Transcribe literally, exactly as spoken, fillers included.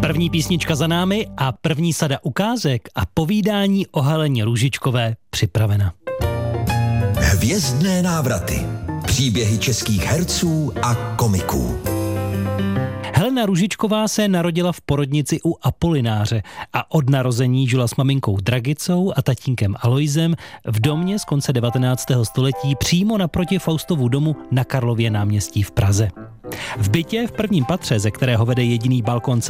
První písnička za námi a první sada ukázek a povídání o Heleně Růžičkové připravena. Hvězdné návraty. Příběhy českých herců a komiků. Helena Růžičková se narodila v porodnici u Apolináře a od narození žila s maminkou Dragicou a tatínkem Alojzem v domě z konce devatenáctého století přímo naproti Faustovu domu na Karlově náměstí v Praze. V bytě v prvním patře, ze kterého vede jediný balkon